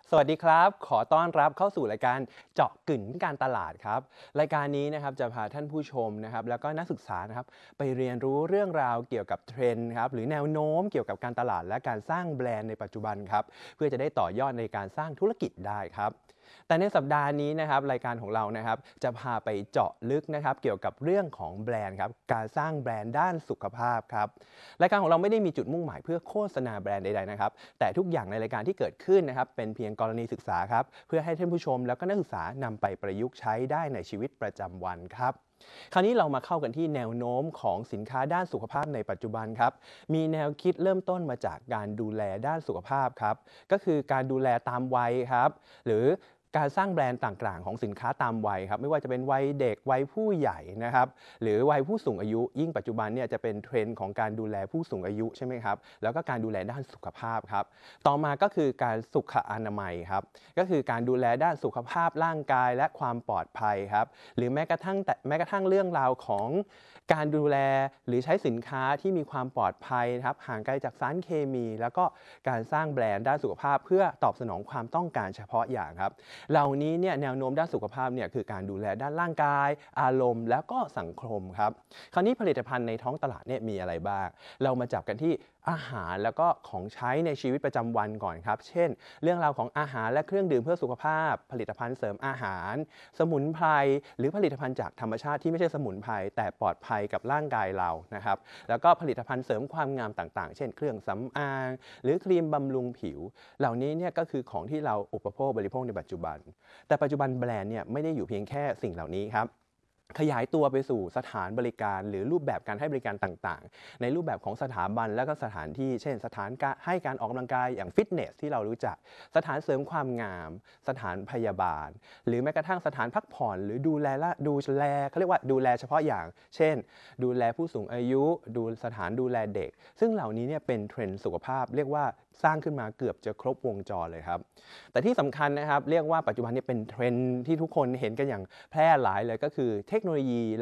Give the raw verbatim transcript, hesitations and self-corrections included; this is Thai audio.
สวัสดีครับขอต้อนรับเข้าสู่รายการเจาะกึ่นการตลาดครับรายการนี้นะครับจะพาท่านผู้ชมนะครับแล้วก็นักศึกษานะครับไปเรียนรู้เรื่องราวเกี่ยวกับเทรนด์ครับหรือแนวโน้มเกี่ยวกับการตลาดและการสร้างแบรนด์ในปัจจุบันครับเพื่อจะได้ต่อยอดในการสร้างธุรกิจได้ครับแต่ในสัปดาห์นี้นะครับรายการของเรานะครับจะพาไปเจาะลึกนะครับเกี่ยวกับเรื่องของแบรนด์ครับการสร้างแบรนด์ด้านสุขภาพครับรายการของเราไม่ได้มีจุดมุ่งหมายเพื่อโฆษณาแบรนด์ใดๆนะครับ แต่ทุกอย่างในรายการที่เกิดขึ้นนะครับเป็นเพียงกรณีศึกษาครับเพื่อให้ท่านผู้ชมแล้วก็นักศึกษานำไปประยุกต์ใช้ได้ในชีวิตประจำวันครับคราวนี้เรามาเข้ากันที่แนวโน้มของสินค้าด้านสุขภาพในปัจจุบันครับมีแนวคิดเริ่มต้นมาจากการดูแลด้านสุขภาพครับก็คือการดูแลตามวัยครับหรือการสร้างแบรนด์ต่างๆของสินค้าตามวัยครับไม่ว่าจะเป็นวัยเด็กวัยผู้ใหญ่นะครับหรือวัยผู้สูงอายุยิ่งปัจจุบันเนี่ยจะเป็นเทรนด์ของการดูแลผู้สูงอายุใช่ไหมครับแล้วก็การดูแลด้านสุขภาพครับ ต่อมาก็คือการสุขอนามัยครับก็คือการดูแลด้านสุขภาพร่างกายและความปลอดภัยครับหรือแม้กระทั่งแต่แม้กระทั่งเรื่องราวของการดูแลหรือใช้สินค้าที่มีความปลอดภัยครับห่างไกลจากสารเคมี แล้วก็การสร้างแบรนด์ด้านสุขภาพเพื่อตอบสนองความต้องการเฉพาะอย่างครับเหล่านี้เนี่ยแนวโน้มด้านสุขภาพเนี่ยคือการดูแลด้านร่างกายอารมณ์แล้วก็สังคมครับคราวนี้ผลิตภัณฑ์ในท้องตลาดเนี่ยมีอะไรบ้างเรามาจับกันที่ อาหารแล้วก็ของใช้ในชีวิตประจำวันก่อนครับ เช่น เรื่องราวของอาหารและเครื่องดื่มเพื่อสุขภาพ ผลิตภัณฑ์เสริมอาหาร สมุนไพร หรือผลิตภัณฑ์จากธรรมชาติที่ไม่ใช่สมุนไพรแต่ปลอดภัยกับร่างกายเรานะครับ แล้วก็ผลิตภัณฑ์เสริมความงามต่างๆ เช่น เครื่องสำอางหรือครีมบำรุงผิว เหล่านี้เนี่ยก็คือของที่เราอุปโภคบริโภคในปัจจุบัน แต่ปัจจุบันแบรนด์เนี่ยไม่ได้อยู่เพียงแค่สิ่งเหล่านี้ครับ ขยายตัวไปสู่สถานบริการหรือรูปแบบการให้บริการต่างๆในรูปแบบของสถาบันและก็สถานที่เช่นสถานการให้การออกกำลังกายอย่างฟิตเนสที่เรารู้จักสถานเสริมความงามสถานพยาบาลหรือแม้กระทั่งสถานพักผ่อนหรือดูแลละดูแลเขาเรียกว่าดูแลเฉพาะอย่างเช่นดูแลผู้สูงอายุดูสถานดูแลเด็กซึ่งเหล่านี้เนี่ยเป็นเทรนด์สุขภาพเรียกว่าสร้างขึ้นมาเกือบจะครบวงจรเลยครับแต่ที่สำคัญนะครับเรียกว่าปัจจุบันนี้เป็นเทรนด์ที่ทุกคนเห็นกันอย่างแพร่หลายเลยก็คือเทคโนโลยี